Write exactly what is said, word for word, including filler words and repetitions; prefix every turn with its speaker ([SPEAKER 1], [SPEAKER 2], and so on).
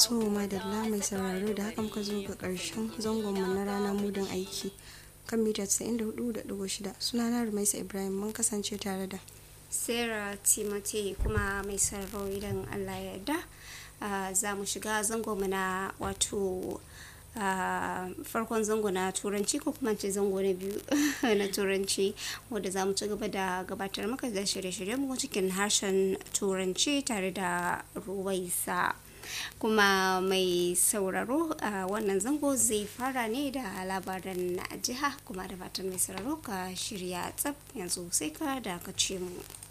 [SPEAKER 1] To madalla mai sauraro da haka muka zo ga ƙarshen zangonmu na rana mudin aiki kan mita casa'in da hudu da ɗigo shida. Sunana Rumaisa Ibrahim, mun kasance tare da
[SPEAKER 2] Sarah Timothy. Kuma mai sauraro idan Allah ya yarda za mu shiga zangonmu na wato farkon zango na turanci ko kuma ce zango na biyu na turanci, wadda za mu ci gaba da gabatar maka da shirye-shiryen mu cikin harshen turanci tare da Ruwaisa. Kuma mai sauraro a wannan zango zai fara ne da labaran jiha, kuma da fatan mai sauraro ka shirya tsab yanzu sai ka dakace mu.